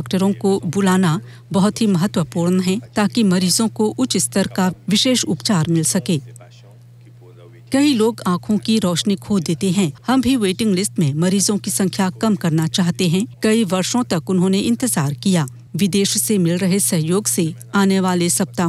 डॉक्टरों को बुलाना बहुत ही महत्वपूर्ण है ताकि मरीजों को उच्च स्तर का विशेष उपचार मिल सके। कई लोग आंखों की रोशनी खो देते हैं। हम भी वेटिंग लिस्ट में मरीजों की संख्या कम करना चाहते हैं। कई वर्षों तक उन्होंने इंतजार किया। विदेश से मिल रहे सहयोग से आने वाले सप्ताह